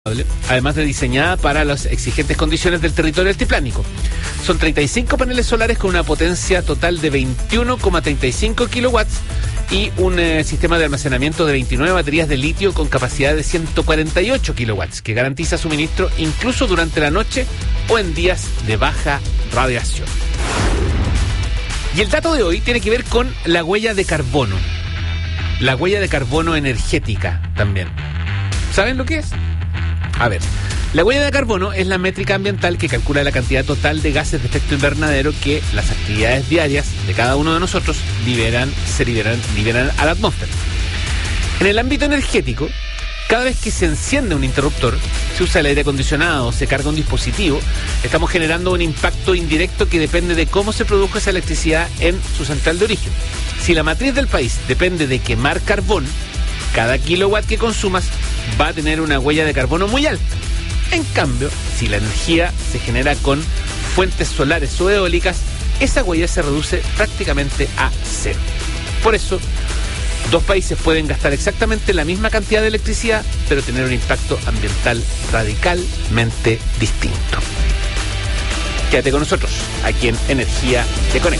además de diseñada para las exigentes condiciones del territorio altiplánico. Son 35 paneles solares con una potencia total de 21,35 kilowatts y un sistema de almacenamiento de 29 baterías de litio con capacidad de 148 kilowatts, que garantiza suministro incluso durante la noche o en días de baja radiación. Y el dato de hoy tiene que ver con la huella de carbono. La huella de carbono energética también. ¿Saben lo que es? A ver, la huella de carbono es la métrica ambiental que calcula la cantidad total de gases de efecto invernadero que las actividades diarias de cada uno de nosotros liberan a la atmósfera. En el ámbito energético, cada vez que se enciende un interruptor, se usa el aire acondicionado o se carga un dispositivo, estamos generando un impacto indirecto que depende de cómo se produjo esa electricidad en su central de origen. Si la matriz del país depende de quemar carbón, cada kilowatt que consumas va a tener una huella de carbono muy alta. En cambio, si la energía se genera con fuentes solares o eólicas, esa huella se reduce prácticamente a cero. Por eso, dos países pueden gastar exactamente la misma cantidad de electricidad, pero tener un impacto ambiental radicalmente distinto. Quédate con nosotros, aquí en Energía que Conecta.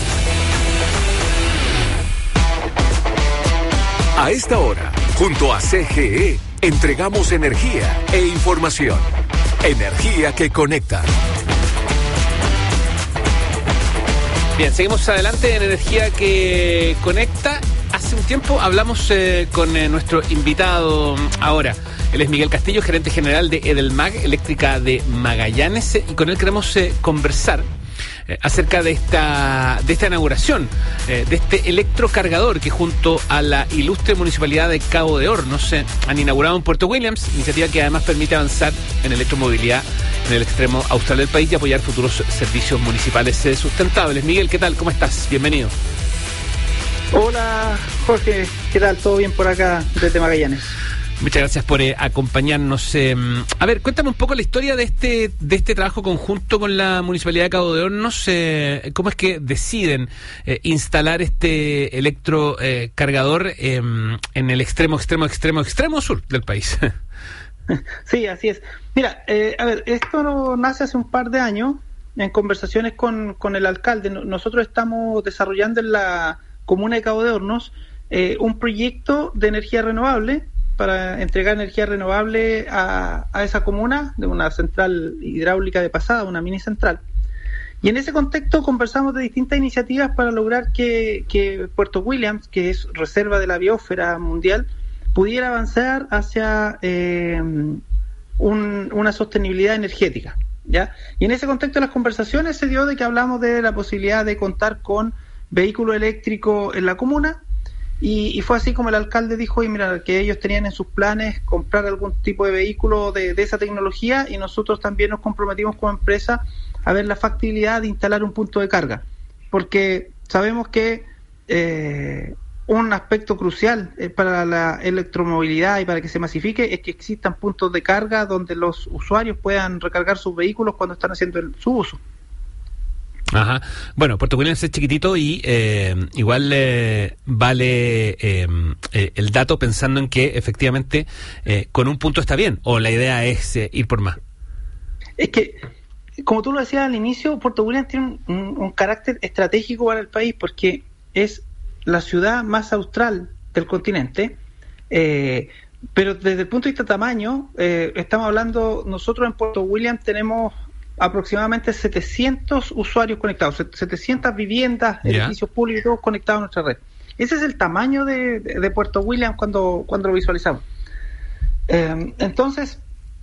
A esta hora, junto a CGE, entregamos energía e información. Energía que conecta. Bien, seguimos adelante en Energía que Conecta. Hace un tiempo hablamos con nuestro invitado ahora. Él es Miguel Castillo, gerente general de Edelmag, eléctrica de Magallanes, y con él queremos conversar acerca de esta inauguración, de este electrocargador que junto a la ilustre Municipalidad de Cabo de Hornos han inaugurado en Puerto Williams, iniciativa que además permite avanzar en electromovilidad en el extremo austral del país y apoyar futuros servicios municipales sustentables. Miguel, ¿qué tal? ¿Cómo estás? Bienvenido. Hola, Jorge. ¿Qué tal? ¿Todo bien por acá desde Magallanes? Muchas gracias por acompañarnos. A ver, cuéntame un poco la historia de este trabajo conjunto con la Municipalidad de Cabo de Hornos. ¿Cómo es que deciden instalar este electrocargador en el extremo sur del país? Sí, así es. Mira, a ver, esto nace hace un par de años en conversaciones con el alcalde. Nosotros estamos desarrollando en la comuna de Cabo de Hornos un proyecto de energía renovable para entregar energía renovable a esa comuna, de una central hidráulica de pasada, una mini central. Y en ese contexto conversamos de distintas iniciativas para lograr que Puerto Williams, que es reserva de la biosfera mundial, pudiera avanzar hacia una sostenibilidad energética, ¿ya? Y en ese contexto de las conversaciones se dio de que hablamos de la posibilidad de contar con vehículo eléctrico en la comuna. Y fue así como el alcalde dijo, y mira, que ellos tenían en sus planes comprar algún tipo de vehículo de esa tecnología, y nosotros también nos comprometimos como empresa a ver la factibilidad de instalar un punto de carga, porque sabemos que un aspecto crucial para la electromovilidad y para que se masifique es que existan puntos de carga donde los usuarios puedan recargar sus vehículos cuando están haciendo su uso. Ajá. Bueno, Puerto Williams es chiquitito y igual vale el dato pensando en que efectivamente con un punto está bien, o la idea es ir por más. Es que, como tú lo decías al inicio, Puerto Williams tiene un carácter estratégico para el país porque es la ciudad más austral del continente, pero desde el punto de vista de tamaño, estamos hablando, nosotros en Puerto Williams tenemos aproximadamente 700 usuarios conectados, 700 viviendas, edificios públicos conectados a nuestra red. Ese es el tamaño de Puerto Williams cuando lo visualizamos. Entonces,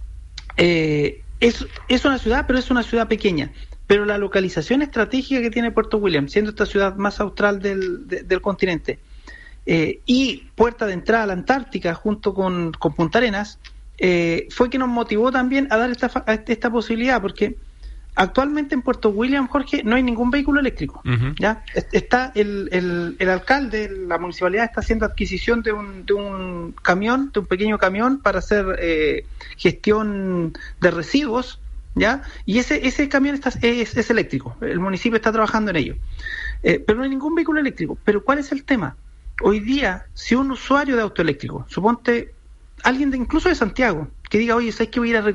es una ciudad, pero es una ciudad pequeña. Pero la localización estratégica que tiene Puerto Williams, siendo esta ciudad más austral del continente, y puerta de entrada a la Antártica junto con Punta Arenas, fue que nos motivó también a dar esta posibilidad, porque actualmente en Puerto Williams, Jorge, no hay ningún vehículo eléctrico. Uh-huh. ¿Ya? Está el alcalde, la municipalidad está haciendo adquisición de un camión, de un pequeño camión para hacer gestión de residuos, ¿ya? Y ese camión es eléctrico, el municipio está trabajando en ello. Pero no hay ningún vehículo eléctrico. Pero ¿cuál es el tema? Hoy día, si un usuario de auto eléctrico, suponte alguien incluso de Santiago, que diga, oye, ¿sabes que voy a ir a